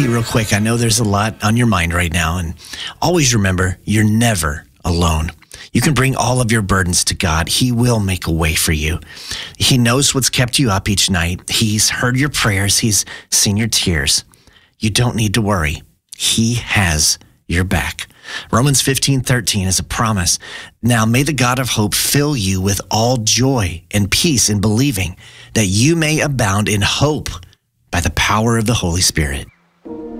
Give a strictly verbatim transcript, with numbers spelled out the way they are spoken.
you real quick. I know there's a lot on your mind right now, and always remember, you're never alone. You can bring all of your burdens to God. He will make a way for you. He knows what's kept you up each night. He's heard your prayers. He's seen your tears. You don't need to worry. He has your back. Romans fifteen thirteen is a promise. Now may the God of hope fill you with all joy and peace in believing, that you may abound in hope by the power of the Holy Spirit.